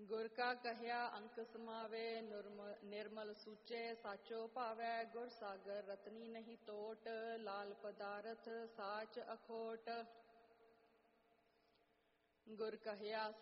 ਗੁਰ ਕਾ ਕਹਿਆ ਅੰਕ ਸਮਾਵੇ, ਨਿਰਮਲ ਸੂਚੇ ਸਾਚੋ ਭਾਵੈ। ਗੁਰ ਸਾਗਰ ਰਤਨੀ ਨਹੀਂ ਤੋਟ, ਲਾਲ ਪਦਾਰਥ ਸਾਚ ਅਖੋਟ। ਗੁਰ ਕਹਿਆ